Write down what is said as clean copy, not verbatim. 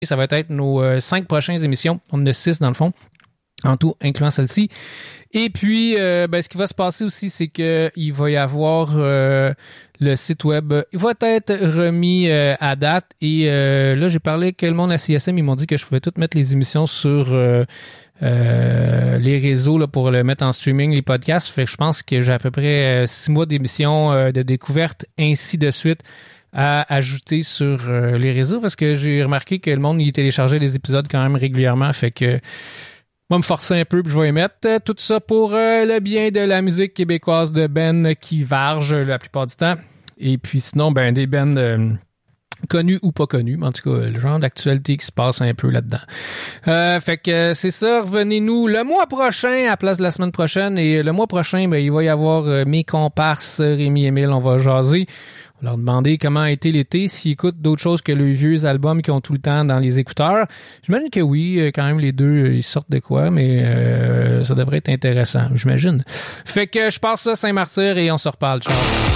Ça va être nos 5 prochaines émissions. On en a 6 dans le fond, en tout, incluant celle-ci. Et puis, ce qui va se passer aussi, c'est qu'il va y avoir le site web. Il va être remis à date. Et là, j'ai parlé avec le monde à CSM. Ils m'ont dit que je pouvais tout mettre les émissions sur les réseaux là, pour le mettre en streaming, les podcasts. Fait que je pense que j'ai à peu près 6 mois d'émissions de découverte, ainsi de suite, à ajouter sur les réseaux, parce que j'ai remarqué que le monde y téléchargeait les épisodes quand même régulièrement. Fait que je vais me forcer un peu puis je vais y mettre tout ça pour le bien de la musique québécoise de Ben qui varge la plupart du temps. Et puis sinon, des Ben connus ou pas connus, mais en tout cas, le genre d'actualité qui se passe un peu là-dedans. Fait que c'est ça, revenez-nous le mois prochain à la place de la semaine prochaine. Et le mois prochain, il va y avoir mes comparses Rémi et Émile, on va jaser. On va leur demander comment a été l'été, s'ils écoutent d'autres choses que les vieux albums qu'ils ont tout le temps dans les écouteurs. J'imagine que oui, quand même les deux, ils sortent de quoi, mais ça devrait être intéressant, j'imagine. Fait que je passe ça Saint-Martyr et on se reparle. Ciao!